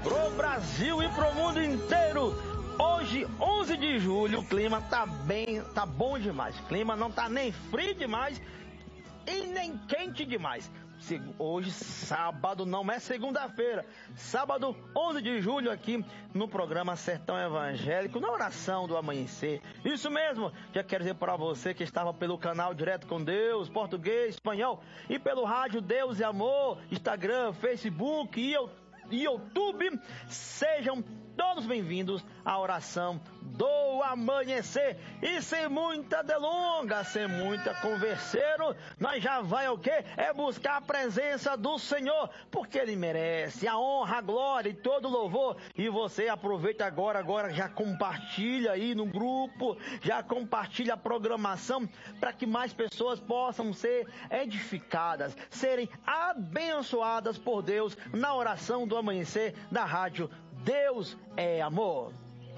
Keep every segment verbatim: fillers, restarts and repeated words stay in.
pro Brasil e pro mundo inteiro. Hoje, onze de julho, o clima tá bem, tá bom demais. O clima não tá nem frio demais e nem quente demais. Hoje, sábado, não é segunda-feira. Sábado, onze de julho, aqui no programa Sertão Evangélico, na oração do amanhecer. Isso mesmo, já quero dizer para você que estava pelo canal Direto com Deus, português, espanhol, e pelo rádio Deus e Amor, Instagram, Facebook e YouTube. Sejam todos bem-vindos à oração do amanhecer. E sem muita delonga, sem muita converseiro, nós já vai o quê? É buscar a presença do Senhor, porque Ele merece a honra, a glória e todo o louvor. E você aproveita agora, agora já compartilha aí no grupo, já compartilha a programação, para que mais pessoas possam ser edificadas, serem abençoadas por Deus na oração do amanhecer da rádio Deus é Amor.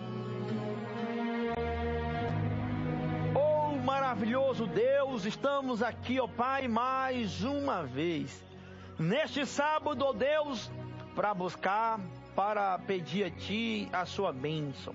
Oh, maravilhoso Deus, estamos aqui, ó Pai, mais uma vez, neste sábado, ó Deus, para buscar, para pedir a Ti a Sua bênção.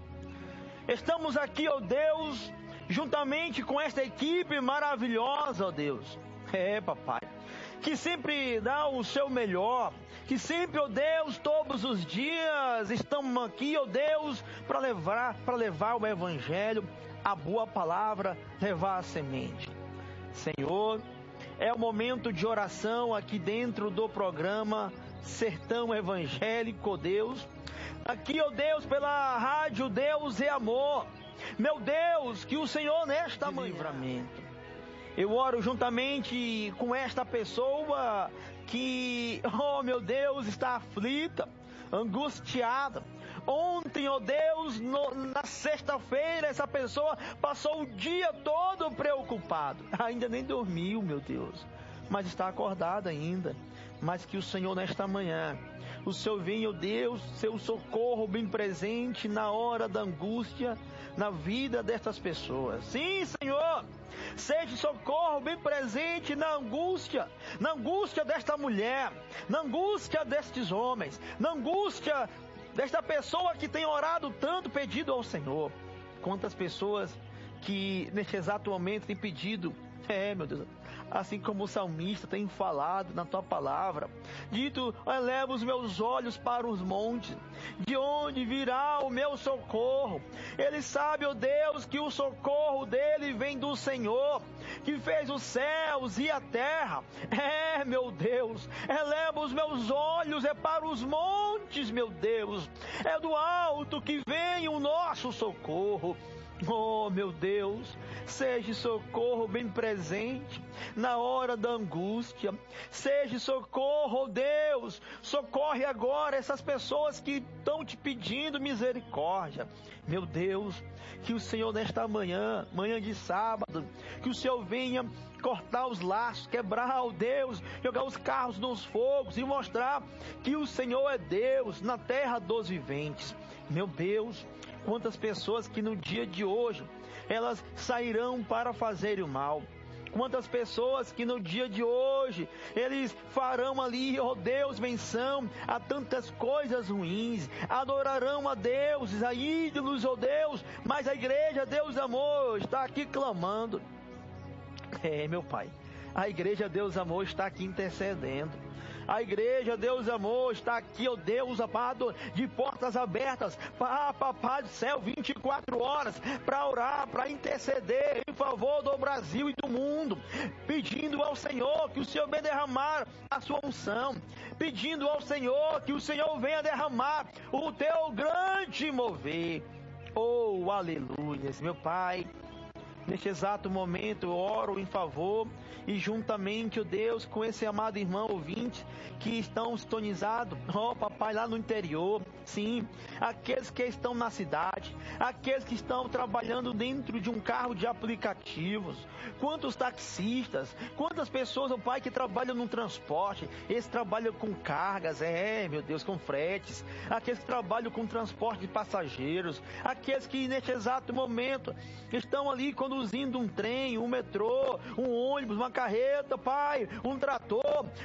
Estamos aqui, ó Deus, juntamente com esta equipe maravilhosa, ó Deus. É, papai, que sempre dá o seu melhor, que sempre, ó Deus, todos os dias estamos aqui, ó Deus, para levar, para levar o Evangelho, a boa palavra, levar a semente. Senhor, é o momento de oração aqui dentro do programa Sertão Evangélico, ó Deus. Aqui, ó Deus, pela rádio Deus é Amor. Meu Deus, que o Senhor nesta manhã... livramento. Eu oro juntamente com esta pessoa que, oh meu Deus, está aflita, angustiada. Ontem, oh Deus, no, na sexta-feira, essa pessoa passou o dia todo preocupado. Ainda nem dormiu, meu Deus, mas está acordada ainda. Mas que o Senhor nesta manhã, o Senhor venha, oh Deus, seu socorro bem presente na hora da angústia, na vida destas pessoas. Sim, Senhor, seja socorro bem presente na angústia, na angústia desta mulher, na angústia destes homens, na angústia desta pessoa que tem orado tanto, pedido ao Senhor. Quantas pessoas que neste exato momento têm pedido, é, meu Deus, assim como o salmista tem falado na tua palavra, dito, eleva os meus olhos para os montes, de onde virá o meu socorro? Ele sabe, ó Deus, que o socorro dele vem do Senhor, que fez os céus e a terra. É, meu Deus, eleva os meus olhos, é para os montes, meu Deus, é do alto que vem o nosso socorro. Oh, meu Deus, seja socorro bem presente na hora da angústia. Seja socorro, oh Deus, socorre agora essas pessoas que estão te pedindo misericórdia. Meu Deus, que o Senhor nesta manhã, manhã de sábado, que o Senhor venha cortar os laços, quebrar, oh Deus, jogar os carros nos fogos e mostrar que o Senhor é Deus na terra dos viventes. Meu Deus, quantas pessoas que no dia de hoje, elas sairão para fazer o mal. Quantas pessoas que no dia de hoje, eles farão ali, ó Deus, menção a tantas coisas ruins. Adorarão a deuses, a ídolos, ó Deus. Mas a igreja, Deus Amor, está aqui clamando. É, meu Pai, a igreja Deus Amor está aqui intercedendo. A igreja Deus Amor está aqui, ó Deus amado, de portas abertas para Papai do Céu, vinte e quatro horas, para orar, para interceder em favor do Brasil e do mundo, pedindo ao Senhor que o Senhor venha derramar a sua unção, pedindo ao Senhor que o Senhor venha derramar o teu grande mover. Oh, aleluia, meu Pai. Neste exato momento eu oro em favor e juntamente, ó Deus, com esse amado irmão ouvinte que estão sintonizados, ó Papai, lá no interior, sim, aqueles que estão na cidade, aqueles que estão trabalhando dentro de um carro de aplicativos, quantos taxistas, quantas pessoas, ó Pai, que trabalham no transporte, eles trabalham com cargas, é, meu Deus, com fretes, aqueles que trabalham com transporte de passageiros, aqueles que neste exato momento estão ali quando conduzindo um trem, um metrô, um ônibus, uma carreta, Pai, um trator. Quantas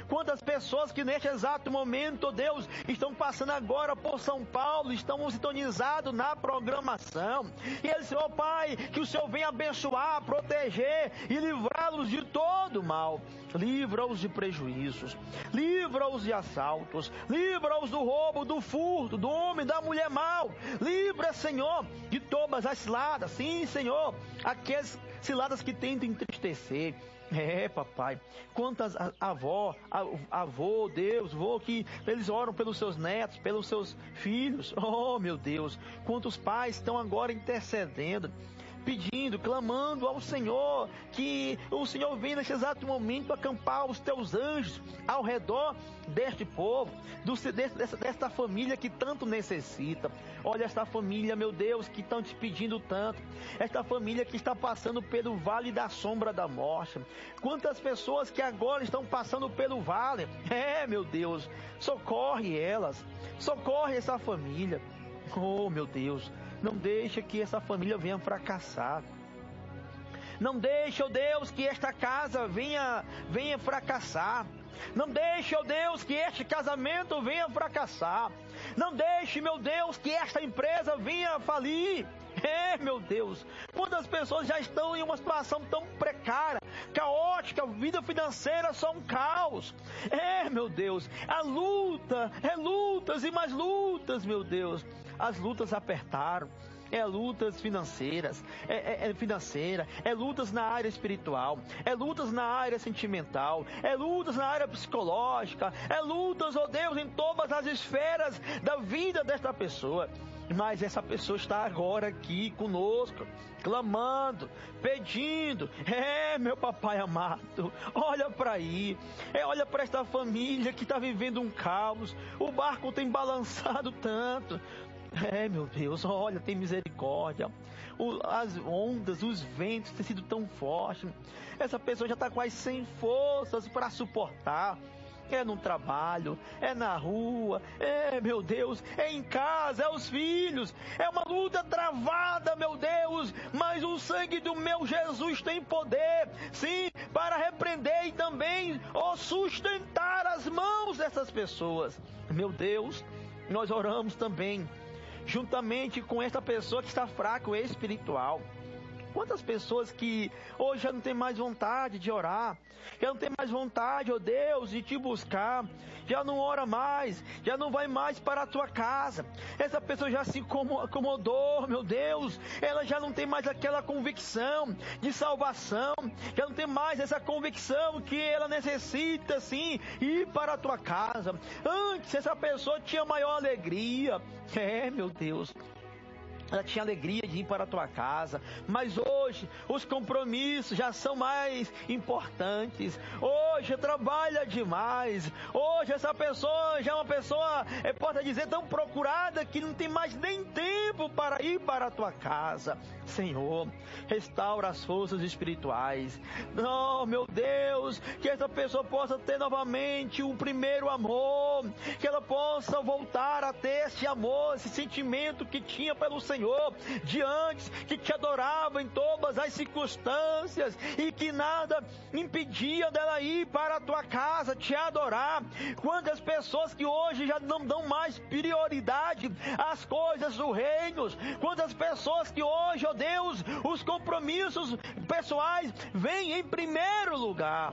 pessoas que neste exato momento, ó Deus, estão passando agora por São Paulo, estão sintonizados na programação. E eles, ó Pai, que o Senhor venha abençoar, proteger e livrá-los de todo mal. Livra-os de prejuízos, livra-os de assaltos, livra-os do roubo, do furto, do homem, da mulher mau. Livra, Senhor, de todas as ciladas. Sim, Senhor, aquelas ciladas que tentam entristecer. É, papai, quantas avó, avô, Deus, vô, que eles oram pelos seus netos, pelos seus filhos. Oh, meu Deus, quantos pais estão agora intercedendo, pedindo, clamando ao Senhor, que o Senhor venha nesse exato momento acampar os teus anjos ao redor deste povo, do, desta, desta família que tanto necessita. Olha esta família, meu Deus, que estão te pedindo tanto, esta família que está passando pelo vale da sombra da morte. Quantas pessoas que agora estão passando pelo vale, é, meu Deus, socorre elas, socorre essa família. Oh, meu Deus, não deixa que essa família venha fracassar. Não deixa, ó Deus, que esta casa venha, venha fracassar. Não deixe, ó Deus, que este casamento venha fracassar. Não deixe, meu Deus, que esta empresa venha falir. É, meu Deus, quantas pessoas já estão em uma situação tão precária, caótica, vida financeira só um caos. É, meu Deus, a luta, é lutas e mais lutas, meu Deus. As lutas apertaram. É lutas financeiras, é, é, é financeira, é lutas na área espiritual, é lutas na área sentimental, é lutas na área psicológica, é lutas, ó Deus, em todas as esferas da vida desta pessoa. Mas essa pessoa está agora aqui conosco, clamando, pedindo. É, meu papai amado, olha para aí, é, olha para esta família que está vivendo um caos, o barco tem balançado tanto. É, meu Deus, olha, tem misericórdia. O, as ondas, os ventos têm sido tão fortes. Essa pessoa já está quase sem forças para suportar. É no trabalho, é na rua, é, meu Deus, é em casa, é os filhos. É uma luta travada, meu Deus, mas o sangue do meu Jesus tem poder, sim, para repreender e também ó, sustentar as mãos dessas pessoas. Meu Deus, nós oramos também juntamente com esta pessoa que está fraca, espiritual. Quantas pessoas que hoje já não tem mais vontade de orar, já não tem mais vontade, ó Deus, de te buscar, já não ora mais, já não vai mais para a tua casa. Essa pessoa já se acomodou, meu Deus, ela já não tem mais aquela convicção de salvação, já não tem mais essa convicção que ela necessita, sim, ir para a tua casa. Antes essa pessoa tinha maior alegria, é, meu Deus, ela tinha alegria de ir para a tua casa, mas hoje os compromissos já são mais importantes. Hoje trabalha demais. Hoje essa pessoa já é uma pessoa, é, pode dizer, tão procurada que não tem mais nem tempo para ir para a tua casa. Senhor, restaura as forças espirituais. Oh, meu Deus, que essa pessoa possa ter novamente o primeiro amor, que ela possa voltar a ter esse amor, esse sentimento que tinha pelo Senhor de antes, que te adorava em todas as circunstâncias e que nada impedia dela ir para a tua casa te adorar. Quantas pessoas que hoje já não dão mais prioridade às coisas do reino, quantas pessoas que hoje, ó Deus, os compromissos pessoais vêm em primeiro lugar.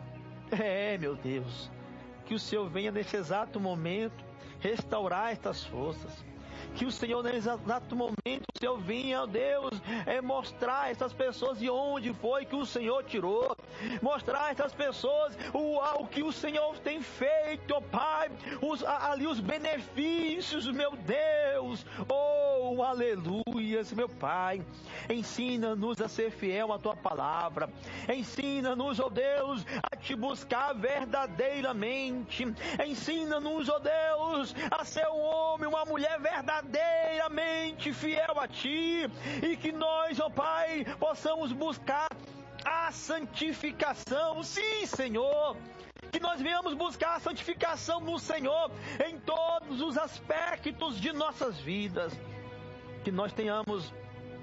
É, meu Deus, que o Senhor venha nesse exato momento restaurar estas forças. Que o Senhor, nesse exato momento, o Senhor vinha, ó Deus, é mostrar a essas pessoas de onde foi que o Senhor tirou. Mostrar a essas pessoas o, o que o Senhor tem feito, ó Pai. Os, ali os benefícios, meu Deus. Oh, aleluias, meu Pai. Ensina-nos a ser fiel à Tua palavra. Ensina-nos, ó Deus, a Te buscar verdadeiramente. Ensina-nos, ó Deus, a ser um homem, uma mulher verdadeira. verdadeiramente fiel a Ti, e que nós, ó Pai, possamos buscar a santificação. Sim, Senhor, que nós venhamos buscar a santificação no Senhor em todos os aspectos de nossas vidas, que nós tenhamos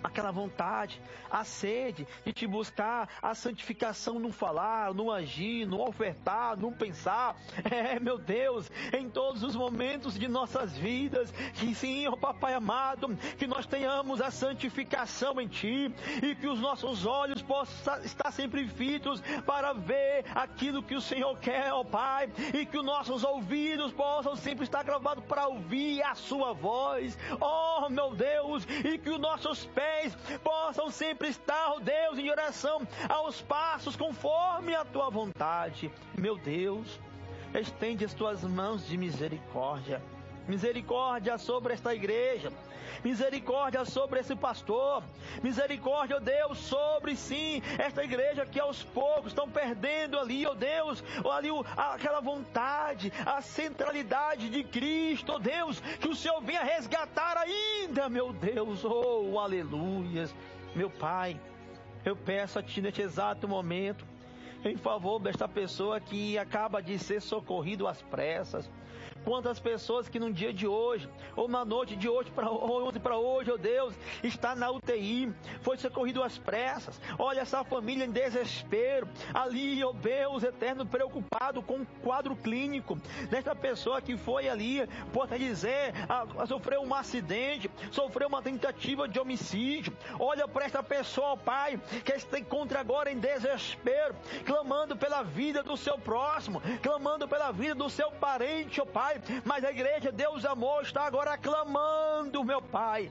aquela vontade, a sede de te buscar, a santificação no falar, no agir, no ofertar, no pensar. É, meu Deus, em todos os momentos de nossas vidas, que sim, ó Papai amado, que nós tenhamos a santificação em Ti e que os nossos olhos possam estar sempre fitos para ver aquilo que o Senhor quer, ó Pai, e que os nossos ouvidos possam sempre estar gravados para ouvir a Sua voz, ó meu Deus, e que os nossos pés possam sempre estar, ó Deus, em direção aos passos conforme a Tua vontade. Meu Deus, estende as Tuas mãos de misericórdia, misericórdia sobre esta igreja, misericórdia sobre esse pastor, misericórdia, ó Deus, sobre sim, esta igreja que aos poucos estão perdendo ali, ó Deus, ali aquela vontade, a centralidade de Cristo, ó Deus, que o Senhor venha resgatar ainda, meu Deus, oh, aleluias, meu Pai, eu peço a Ti neste exato momento, em favor desta pessoa que acaba de ser socorrido às pressas. Quantas pessoas que no dia de hoje, ou na noite de hoje para ontem para hoje, ó Deus, está na U T I, foi socorrido às pressas. Olha essa família em desespero, ali, ó Deus eterno, preocupado com o quadro clínico desta pessoa que foi ali, pode dizer, a, a sofreu um acidente, sofreu uma tentativa de homicídio. Olha para esta pessoa, ó Pai, que se encontra agora em desespero, clamando pela vida do seu próximo, clamando pela vida do seu parente, ó Pai. Mas a igreja Deus Amor está agora clamando, meu Pai.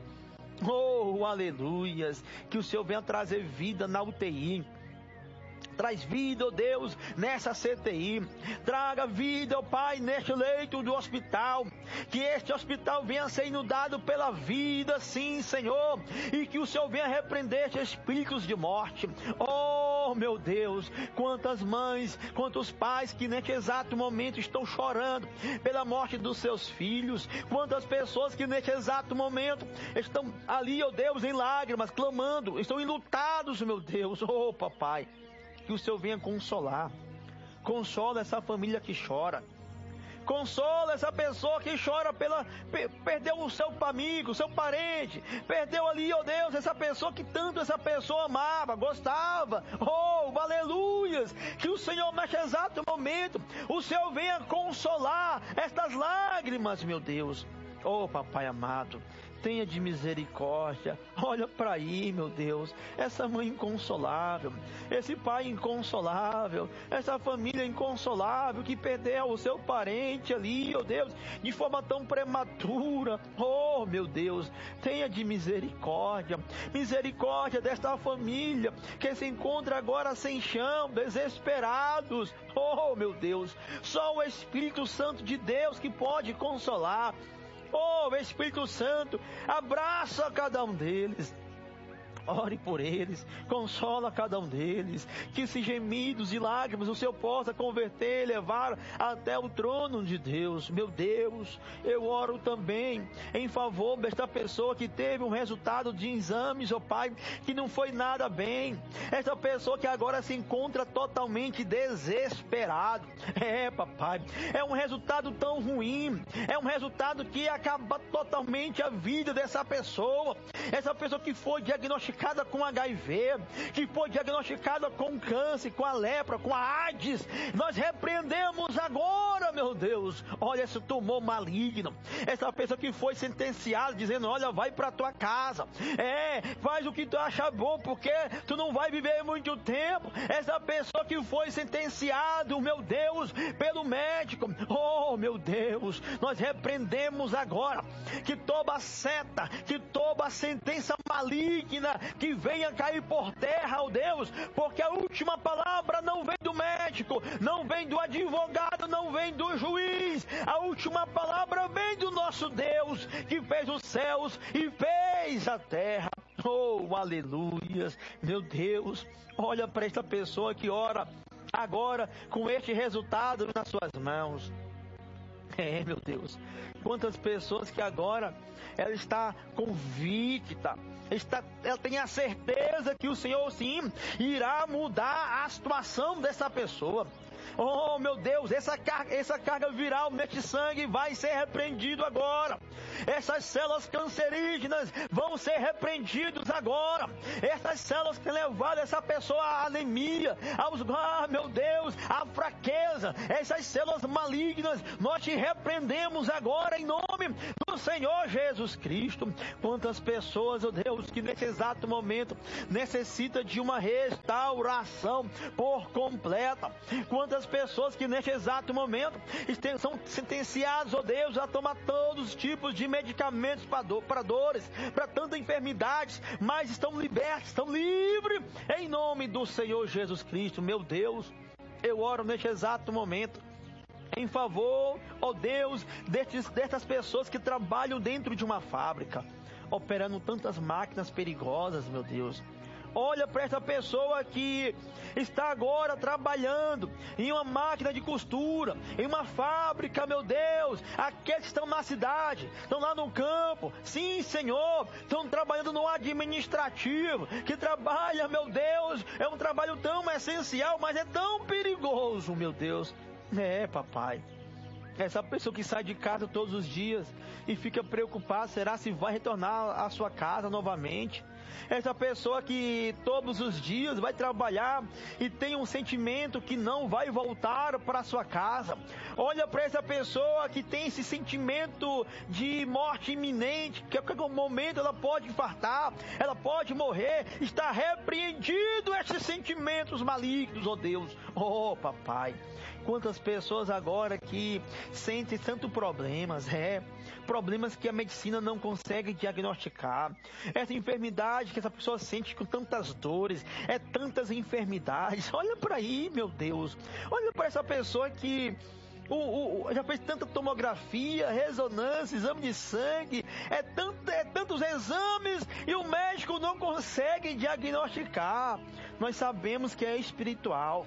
Oh, aleluias. Que o Senhor venha trazer vida na U T I. Traz vida, ó Deus, nessa C T I. Traga vida, ó Pai, neste leito do hospital. Que este hospital venha ser inundado pela vida, sim, Senhor. E que o Senhor venha repreender estes espíritos de morte. Oh, meu Deus, quantas mães, quantos pais que neste exato momento estão chorando pela morte dos seus filhos. Quantas pessoas que neste exato momento estão ali, ó Deus, em lágrimas, clamando, estão enlutados, meu Deus. Oh, papai. Que o Senhor venha consolar. Consola essa família que chora. Consola essa pessoa que chora pela... Perdeu o seu amigo, o seu parente. Perdeu ali, ó Deus, essa pessoa que tanto essa pessoa amava, gostava. Oh, aleluias. Que o Senhor, neste exato momento, o Senhor venha consolar estas lágrimas, meu Deus. Oh, papai amado. Tenha de misericórdia, olha para aí, meu Deus, essa mãe inconsolável, esse pai inconsolável, essa família inconsolável que perdeu o seu parente ali, oh Deus, de forma tão prematura. Oh, meu Deus, tenha de misericórdia, misericórdia desta família que se encontra agora sem chão, desesperados. Oh, meu Deus, só o Espírito Santo de Deus que pode consolar. Oh, Espírito Santo, abraça cada um deles. Ore por eles, consola cada um deles, que esses gemidos e lágrimas o Senhor possa converter e levar até o trono de Deus. Meu Deus, eu oro também em favor desta pessoa que teve um resultado de exames, ó Pai, que não foi nada bem. Essa pessoa que agora se encontra totalmente desesperado. É, papai, é um resultado tão ruim, é um resultado que acaba totalmente a vida dessa pessoa. Essa pessoa que foi diagnosticada com H I V, que foi diagnosticada com câncer, com a lepra, com a AIDS, nós repreendemos agora, meu Deus, olha esse tumor maligno, essa pessoa que foi sentenciada, dizendo, olha, vai para tua casa, é, faz o que tu acha bom, porque tu não vai viver muito tempo. Essa pessoa que foi sentenciada, meu Deus, pelo médico, oh, meu Deus, nós repreendemos agora, que toda seta, que toda sentença maligna, que venha cair por terra, ó Deus, porque a última palavra não vem do médico, não vem do advogado, não vem do juiz, a última palavra vem do nosso Deus, que fez os céus e fez a terra. Oh, aleluias, meu Deus, olha para esta pessoa que ora agora com este resultado nas suas mãos. É, meu Deus, quantas pessoas que agora ela está convicta, está, ela tem a certeza que o Senhor sim irá mudar a situação dessa pessoa. Oh, meu Deus, essa carga, essa carga viral neste sangue vai ser repreendido agora. Essas células cancerígenas vão ser repreendidas agora. Essas células que levaram essa pessoa à anemia, aos, ah, meu Deus, à fraqueza, essas células malignas, nós te repreendemos agora em nome do Senhor Jesus Cristo. Quantas pessoas, oh Deus, que nesse exato momento necessita de uma restauração por completa. Quantas pessoas que neste exato momento são sentenciadas, oh Deus, a tomar todos os tipos de medicamentos para, do, para dores, para tantas enfermidades, mas estão libertos, estão livres em nome do Senhor Jesus Cristo. Meu Deus, eu oro neste exato momento em favor, ó Deus, destes, dessas pessoas que trabalham dentro de uma fábrica, operando tantas máquinas perigosas, meu Deus. Olha para essa pessoa que está agora trabalhando em uma máquina de costura, em uma fábrica, meu Deus. Aqueles que estão na cidade, estão lá no campo. Sim, Senhor, estão trabalhando no administrativo, que trabalha, meu Deus, é um trabalho tão essencial, mas é tão perigoso, meu Deus. É, papai. Essa pessoa que sai de casa todos os dias e fica preocupada, será se vai retornar à sua casa novamente? Essa pessoa que todos os dias vai trabalhar e tem um sentimento que não vai voltar para a sua casa. Olha para essa pessoa que tem esse sentimento de morte iminente, que a qualquer momento ela pode infartar, ela pode morrer. Está repreendido esses sentimentos malignos, ó Deus. Oh, papai. Quantas pessoas agora que sentem tantos problemas, é, problemas que a medicina não consegue diagnosticar. Essa enfermidade que essa pessoa sente com tantas dores, é tantas enfermidades. Olha para aí, meu Deus. Olha para essa pessoa que O, o, já fez tanta tomografia, ressonância, exame de sangue, é, tanto, é tantos exames e o médico não consegue diagnosticar. Nós sabemos que é espiritual.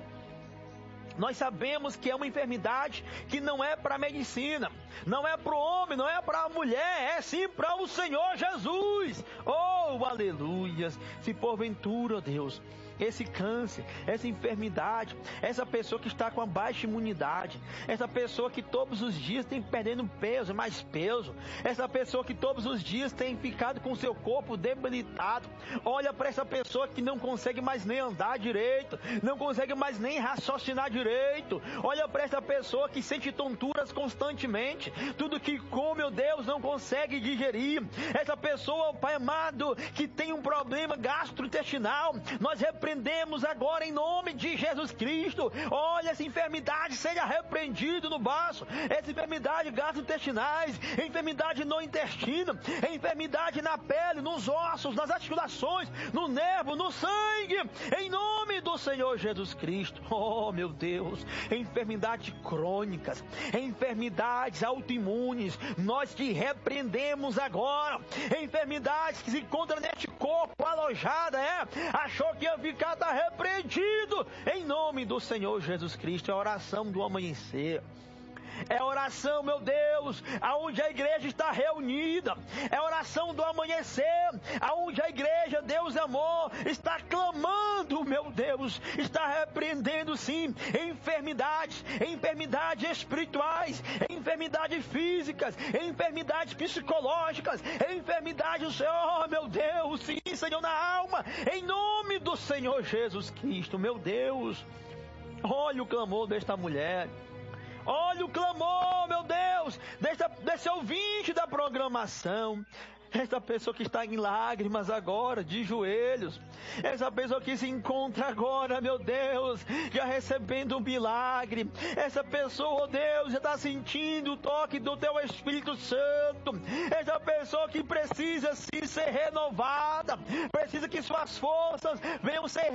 Nós sabemos que é uma enfermidade que não é para a medicina, não é para o homem, não é para a mulher, é sim para o Senhor Jesus. Oh, aleluias! Se porventura, Deus, esse câncer, essa enfermidade, essa pessoa que está com a baixa imunidade, essa pessoa que todos os dias tem perdendo peso, mais peso, essa pessoa que todos os dias tem ficado com seu corpo debilitado, olha para essa pessoa que não consegue mais nem andar direito, não consegue mais nem raciocinar direito, olha para essa pessoa que sente tonturas constantemente, tudo que come, meu Deus, não consegue digerir, essa pessoa, Pai amado, que tem um problema gastrointestinal, nós repreendemos Repreendemos agora em nome de Jesus Cristo. Olha, essa enfermidade seja repreendida no baço, essa enfermidade gastrointestinais, enfermidade no intestino, enfermidade na pele, nos ossos, nas articulações, no nervo, no sangue, em nome do Senhor Jesus Cristo. Oh, meu Deus, enfermidades crônicas, enfermidades autoimunes, nós te repreendemos agora. Enfermidades que se encontram neste corpo alojada, é? Achou que ia ficar, está repreendido em nome do Senhor Jesus Cristo. É a oração do amanhecer. É a oração, meu Deus, aonde a igreja está reunida. É a oração do amanhecer, aonde a igreja, Deus amor, está clamando, meu Deus, está repreendendo sim enfermidades, enfermidades espirituais, enfermidades físicas, enfermidades psicológicas, enfermidades, Senhor, meu Deus, sim, Senhor, na alma, em nome do Senhor Jesus Cristo, meu Deus. Olha o clamor desta mulher. Olha o clamor, meu Deus, desse, desse ouvinte da programação. Essa pessoa que está em lágrimas agora, de joelhos. Essa pessoa que se encontra agora, meu Deus, já recebendo um milagre. Essa pessoa, oh Deus, já está sentindo o toque do Teu Espírito Santo. Essa pessoa que precisa sim ser renovada. Precisa que suas forças venham ser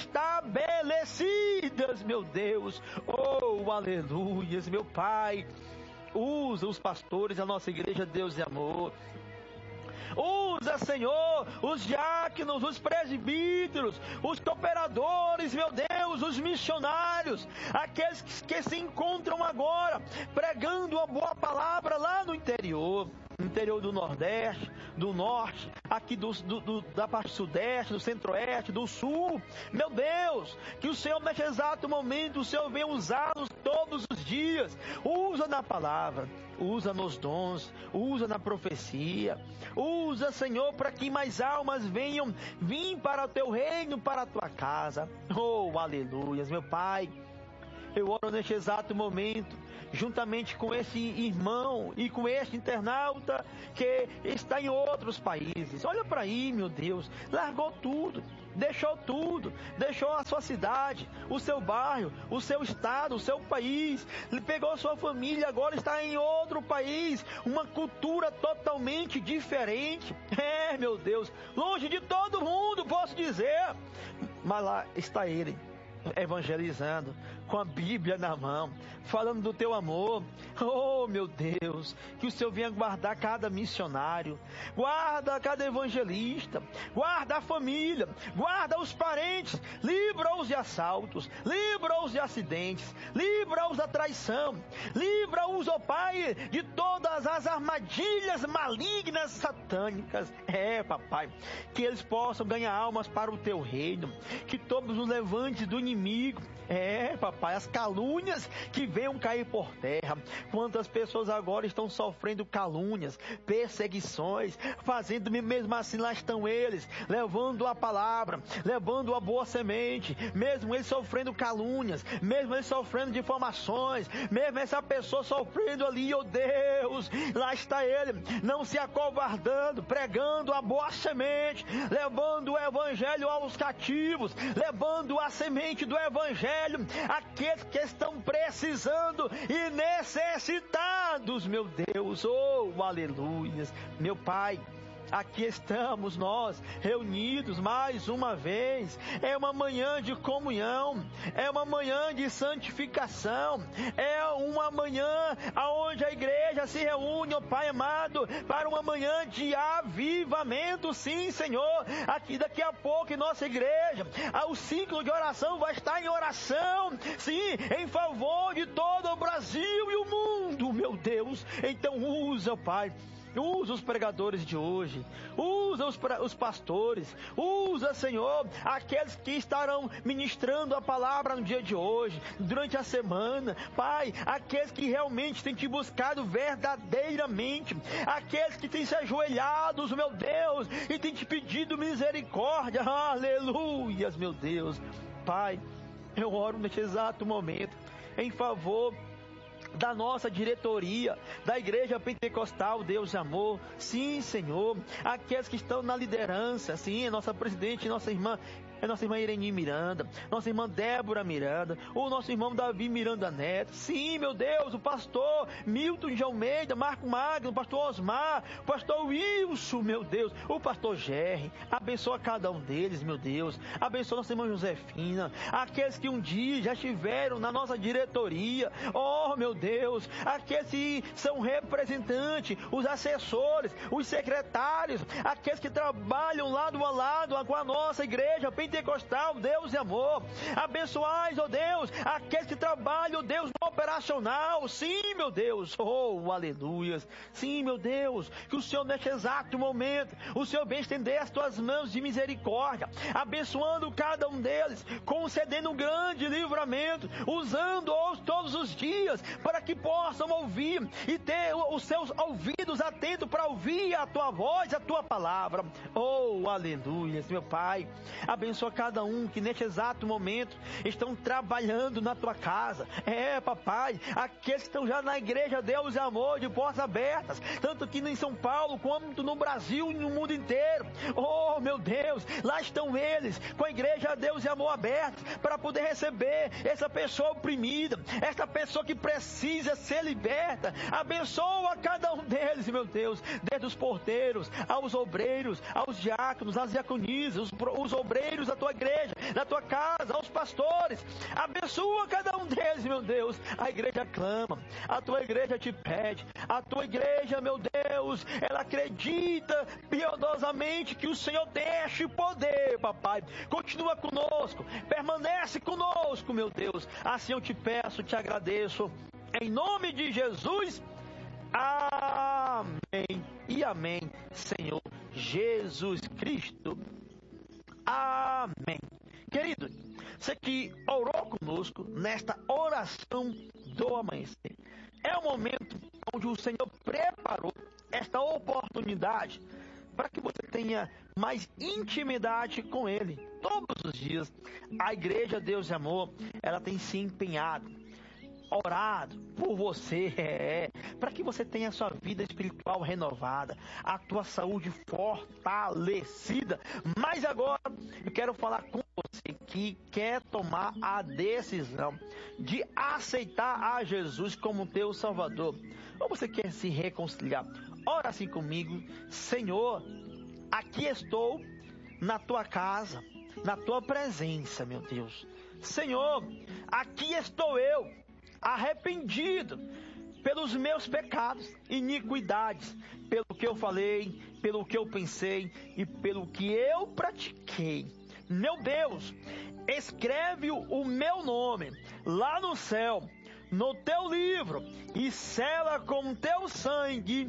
restabelecidas, meu Deus. Oh, aleluias, meu Pai. Usa os pastores da nossa igreja, Deus de amor. Usa, Senhor, os diáconos, os presbíteros, os cooperadores, meu Deus, os missionários, aqueles que, que se encontram agora pregando uma boa palavra lá no interior. no interior do Nordeste, do Norte, aqui do, do, do, da parte Sudeste, do Centro-Oeste, do Sul. Meu Deus, que o Senhor, neste exato momento, o Senhor venha usá-los todos os dias. Usa na palavra, usa nos dons, usa na profecia. Usa, Senhor, para que mais almas venham vir para o teu reino, para a tua casa. Oh, aleluias, meu Pai. Eu oro neste exato momento, juntamente com esse irmão e com este internauta que está em outros países. Olha para aí, meu Deus, largou tudo, deixou tudo, deixou a sua cidade, o seu bairro, o seu estado, o seu país, pegou sua família, agora está em outro país, uma cultura totalmente diferente. É, meu Deus, longe de todo mundo, posso dizer, mas lá está ele, evangelizando, com a Bíblia na mão, falando do teu amor. Oh, meu Deus, que o Senhor venha guardar cada missionário, guarda cada evangelista, guarda a família, guarda os parentes, livra-os de assaltos, livra-os de acidentes, livra-os da traição, livra-os, ó Pai, de todas as armadilhas malignas, satânicas. É, papai, que eles possam ganhar almas para o teu reino, que todos os levantes do inimigo, é, papai, as calúnias que venham cair por terra. Quantas pessoas agora estão sofrendo calúnias, perseguições, fazendo mesmo assim, lá estão eles, levando a palavra, levando a boa semente, mesmo eles sofrendo calúnias, mesmo eles sofrendo difamações, mesmo essa pessoa sofrendo ali, oh Deus, lá está ele, não se acovardando, pregando a boa semente, levando o evangelho aos cativos, levando a semente do evangelho aqueles que estão precisando e necessitados, meu Deus. Oh, aleluias, meu Pai. Aqui estamos nós, reunidos mais uma vez. É uma manhã de comunhão, é uma manhã de santificação, é uma manhã onde a igreja se reúne, ó Pai amado, para uma manhã de avivamento. Sim, Senhor, aqui daqui a pouco em nossa igreja, o ciclo de oração vai estar em oração, sim, em favor de todo o Brasil e o mundo, meu Deus. Então usa, Pai, usa os pregadores de hoje, usa os, os pastores, usa, Senhor, aqueles que estarão ministrando a palavra no dia de hoje, durante a semana, Pai, aqueles que realmente têm te buscado verdadeiramente, aqueles que têm se ajoelhados, meu Deus, e têm te pedido misericórdia, aleluias, meu Deus. Pai, eu oro neste exato momento em favor da nossa diretoria, da Igreja Pentecostal Deus de Amor. Sim, Senhor, aqueles que estão na liderança, sim, a nossa presidente, nossa irmã, é nossa irmã Irene Miranda, nossa irmã Débora Miranda, o nosso irmão Davi Miranda Neto, sim, meu Deus, o pastor Milton de Almeida, Marco Magno, o pastor Osmar, o pastor Wilson, meu Deus, o pastor Gerry, abençoa cada um deles, meu Deus, abençoa nossa irmã Josefina, aqueles que um dia já estiveram na nossa diretoria, oh, meu Deus, aqueles que são representantes, os assessores, os secretários, aqueles que trabalham lado a lado com a nossa igreja Pentecostal, Deus de Amor. Abençoais, ó Deus, aqueles que trabalham, Deus, no operacional. Sim, meu Deus. Oh, aleluias. Sim, meu Deus, que o Senhor neste exato momento, o Senhor venha estender as tuas mãos de misericórdia, abençoando cada um deles, concedendo um grande livramento, usando-os todos os dias, para que possam ouvir e ter os seus ouvidos atentos para ouvir a tua voz, a tua palavra. Oh, aleluias, meu Pai. Abençoa cada um que neste exato momento estão trabalhando na tua casa. É, papai, aqueles que estão já na igreja Deus e Amor, de portas abertas, tanto aqui em São Paulo, quanto no Brasil e no mundo inteiro. Oh, meu Deus, lá estão eles, com a igreja Deus e Amor aberta, para poder receber essa pessoa oprimida, essa pessoa que precisa ser liberta. Abençoa cada um deles, meu Deus, desde os porteiros, aos obreiros, aos diáconos, às diaconisas, os, os obreiros da tua igreja, da tua casa, aos pastores. Abençoa cada um deles, meu Deus. A igreja clama, a tua igreja te pede, a tua igreja, meu Deus, ela acredita piedosamente que o Senhor tem este poder, papai. Continua conosco, permanece conosco, meu Deus. Assim eu te peço, te agradeço, em nome de Jesus. Amém. Amém e amém, Senhor Jesus Cristo. Amém. Querido, você que orou conosco nesta oração do amanhecer, é o momento onde o Senhor preparou esta oportunidade para que você tenha mais intimidade com Ele. Todos os dias, a Igreja Deus e Amor, ela tem se empenhado, orado por você, é, para que você tenha a sua vida espiritual renovada, a tua saúde fortalecida. Mas agora, eu quero falar com você que quer tomar a decisão de aceitar a Jesus como teu Salvador, ou você quer se reconciliar. Ora assim comigo: Senhor, aqui estou na tua casa, na tua presença, meu Deus. Senhor, aqui estou eu, arrependido pelos meus pecados, iniquidades, pelo que eu falei, pelo que eu pensei e pelo que eu pratiquei. Meu Deus, escreve o meu nome lá no céu, no teu livro, e sela com teu sangue.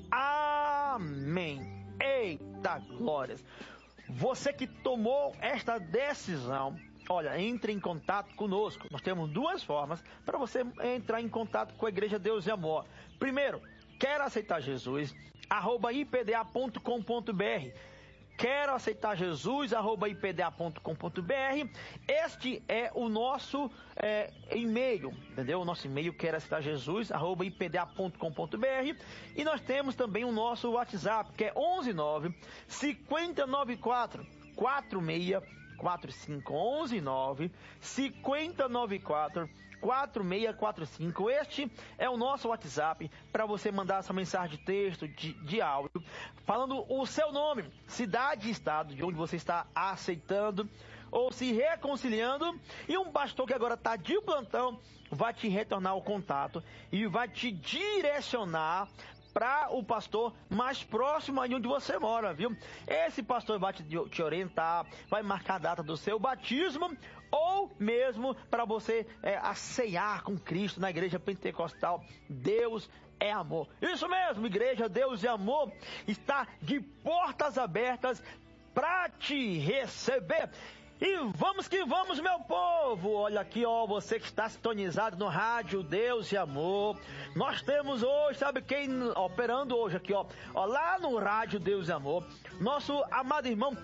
Amém. Eita glórias. Você que tomou esta decisão, olha, entre em contato conosco. Nós temos duas formas para você entrar em contato com a Igreja Deus e Amor. Primeiro, quer aceitar Jesus, arroba i p d a ponto com ponto b r. Quero aceitar Jesus, arroba i p d a ponto com ponto b r. Este é o nosso é, e-mail, entendeu? O nosso e-mail, quero aceitar Jesus, arroba i p d a ponto com ponto b r. E nós temos também o nosso WhatsApp, que é onze nove cinco nove quatro quatro seis quatro cinco. onze nove cinco nove quatro quatro seis quatro cinco. Este é o nosso WhatsApp para você mandar essa mensagem de texto, de, de áudio, falando o seu nome, cidade e estado de onde você está aceitando ou se reconciliando, e um pastor que agora está de plantão vai te retornar o contato e vai te direcionar para o pastor mais próximo aí onde você mora, viu? Esse pastor vai te, te orientar, vai marcar a data do seu batismo, ou mesmo para você é, aceiar com Cristo na Igreja Pentecostal Deus é Amor. Isso mesmo, Igreja Deus é Amor está de portas abertas para te receber. E vamos que vamos, meu povo. Olha aqui, ó, você que está sintonizado no rádio Deus e Amor. Nós temos hoje, sabe quem operando hoje aqui, ó, ó lá no rádio Deus e Amor, nosso amado irmão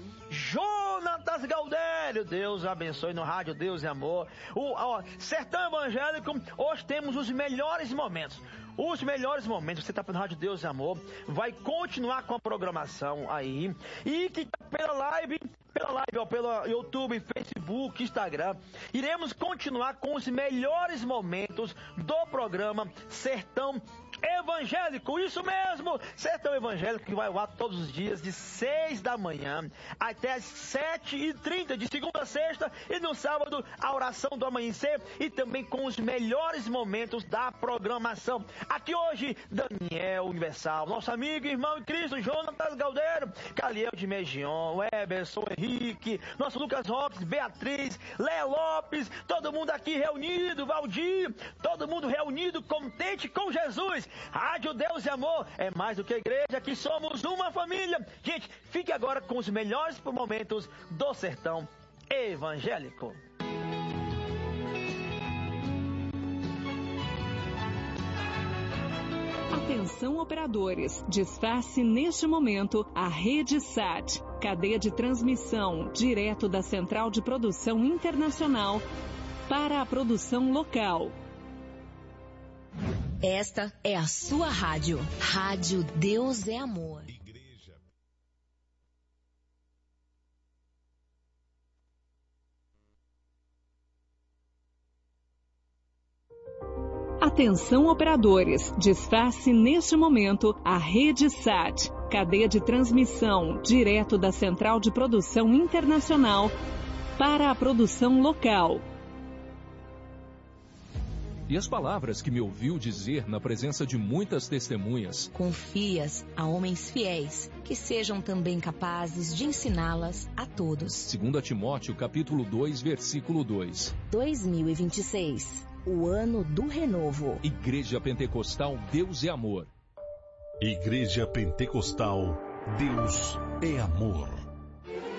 Jonatas Gaudério. Deus abençoe no rádio Deus e Amor. O ó, Sertão Evangélico, hoje temos os melhores momentos. Os melhores momentos, você está pelo rádio Deus e Amor, vai continuar com a programação aí. E que tá pela live, pela live, ó, pela YouTube, Facebook, Instagram, iremos continuar com os melhores momentos do programa Sertão Evangélico. Isso mesmo, Sertão Evangélico, que vai ao ar todos os dias de seis da manhã até as sete e trinta, de segunda a sexta, e no sábado a oração do amanhecer, e também com os melhores momentos da programação. Aqui hoje, Daniel Universal, nosso amigo, irmão em Cristo, Jonatas Gaudério, Caliel de Megion, Eberson Henrique, nosso Lucas Roques, Beatriz, Léo Lopes, todo mundo aqui reunido, Valdir, todo mundo reunido, contente com Jesus. Rádio Deus e Amor é mais do que igreja, que somos uma família. Gente, fique agora com os melhores momentos do Sertão Evangélico. Atenção, operadores, desface neste momento a Rede Sat, cadeia de transmissão direto da Central de Produção Internacional para a produção local. Esta é a sua rádio. Rádio Deus é Amor. Igreja. Atenção, operadores, desface neste momento a Rede Sat, cadeia de transmissão direto da Central de Produção Internacional para a produção local. E as palavras que me ouviu dizer na presença de muitas testemunhas, Confias a homens fiéis, que sejam também capazes de ensiná-las a todos. segundo Timóteo, capítulo dois, versículo dois. dois mil e vinte e seis, o ano do renovo. Igreja Pentecostal Deus é Amor. Igreja Pentecostal, Deus é amor.